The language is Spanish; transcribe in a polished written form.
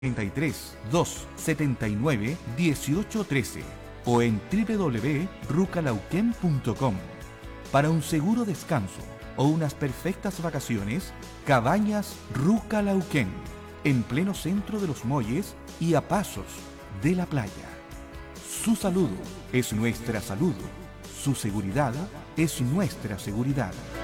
33 279 1813 o en www.rucalauquén.com. Para un seguro descanso o unas perfectas vacaciones, Cabañas Rucalauquén, en pleno centro de Los Molles y a pasos de la playa. Su salud es nuestra salud, su seguridad es nuestra seguridad.